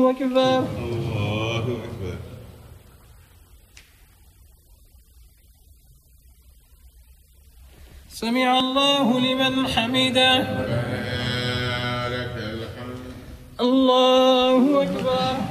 أكبر. الله أكبر. سمع الله لمن حمده. ربنا لك الحمد. الله أكبر.